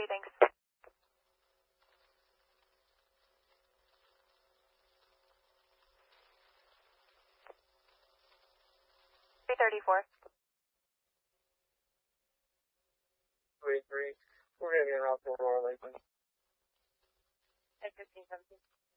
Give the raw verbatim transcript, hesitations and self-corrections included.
Okay, thanks. three thirty-four. two eighty-three. We're going to be in Route four, Lakeland. At fifteen seventeen.